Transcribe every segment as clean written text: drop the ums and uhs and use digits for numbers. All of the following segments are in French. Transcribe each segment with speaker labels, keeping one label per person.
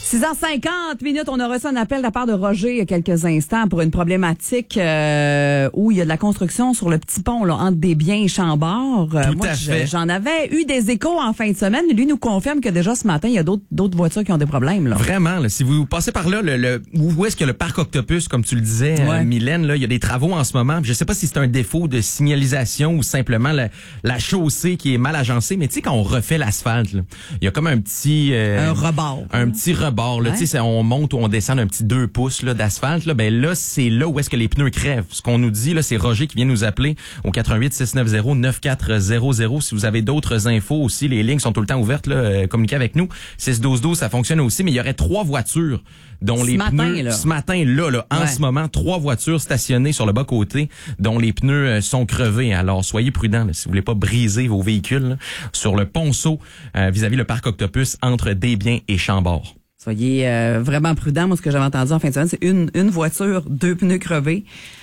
Speaker 1: 6h50, on a reçu un appel de la part de Roger il y a quelques instants pour une problématique où il y a de la construction sur le petit pont là, entre Desbiens et Chambord.
Speaker 2: Tout à fait.
Speaker 1: J'en avais eu des échos en fin de semaine. Lui nous confirme que déjà ce matin, il y a d'autres voitures qui ont des problèmes. Là.
Speaker 2: Vraiment, là, si vous passez par là, où est-ce que le parc Octopus, comme tu le disais, Mylène, là, il y a des travaux en ce moment. Je sais pas si c'est un défaut de signalisation ou simplement la chaussée qui est mal agencée, mais tu sais, quand on refait l'asphalte, là, il y a comme un petit...
Speaker 1: un rebord.
Speaker 2: Un petit rebord, là. Tu sais, on monte ou on descend un petit 2 pouces là, d'asphalte. Là, ben là, c'est là où est-ce que les pneus crèvent. Ce qu'on nous dit, là, c'est Roger qui vient nous appeler au 88-690-9400. Si vous avez d'autres infos aussi, les lignes sont tout le temps ouvertes, là, communiquez avec nous. 612-12, ça fonctionne aussi, mais il y aurait 3 voitures dont les pneus... Ce matin, là, en ce moment, 3 voitures stationnées sur le bas-côté dont les pneus sont crevés. Alors, soyez prudents là, si vous voulez pas briser vos véhicules là, sur le ponceau vis-à-vis le parc Octopus entre Desbiens et Chambord.
Speaker 1: Soyez vraiment prudents. Moi, ce que j'avais entendu en fin de semaine, c'est une voiture, 2 pneus crevés.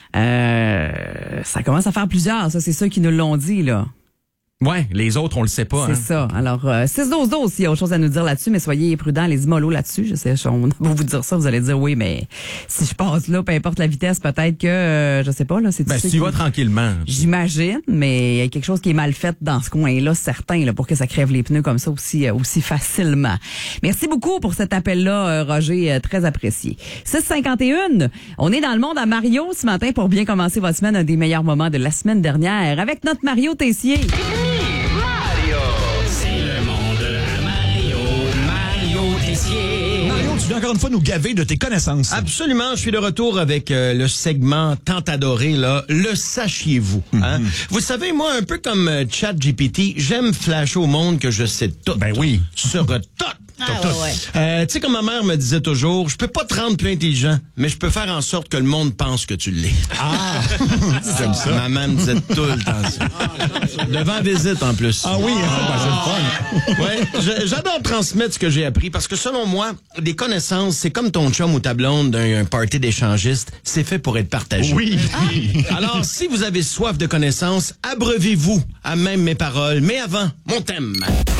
Speaker 1: Ça commence à faire plusieurs, ça, c'est ceux qui nous l'ont dit, là.
Speaker 2: Ouais, les autres, on le sait pas.
Speaker 1: C'est ça. Alors, 6-12-12, s'il y a autre chose à nous dire là-dessus, mais soyez prudents, les mollo là-dessus. Je sais, on va vous dire ça, vous allez dire oui, mais si je passe là, peu importe la vitesse, peut-être que, je sais pas, là, c'est...
Speaker 2: Ben, si tu vas tranquillement.
Speaker 1: J'imagine, mais il y a quelque chose qui est mal fait dans ce coin-là, certain, là, pour que ça crève les pneus comme ça aussi facilement. Merci beaucoup pour cet appel-là, Roger, très apprécié. 6h51, on est dans le monde à Mario ce matin pour bien commencer votre semaine, un des meilleurs moments de la semaine dernière, avec notre Mario Tessier.
Speaker 3: Tu viens encore une fois nous gaver de tes connaissances.
Speaker 4: Absolument, je suis de retour avec le segment tant adoré, là, le sachiez-vous. Hein? Vous savez, moi, un peu comme ChatGPT, j'aime flasher au monde que je sais tout.
Speaker 3: Ben oui.
Speaker 4: Sur tout. Tu sais, comme ma mère me disait toujours, je peux pas te rendre plus intelligent, mais je peux faire en sorte que le monde pense que tu l'es.
Speaker 3: Ah, c'est comme ça.
Speaker 4: Maman me disait tout le temps ça. Devant visite, en plus.
Speaker 3: Ah oui, c'est le fun.
Speaker 4: Ouais, j'adore transmettre ce que j'ai appris parce que selon moi, des connaissances, c'est comme ton chum ou ta blonde d'un party d'échangistes, c'est fait pour être partagé.
Speaker 3: Oui.
Speaker 4: Alors, si vous avez soif de connaissances, abreuvez-vous à même mes paroles. Mais avant, mon thème.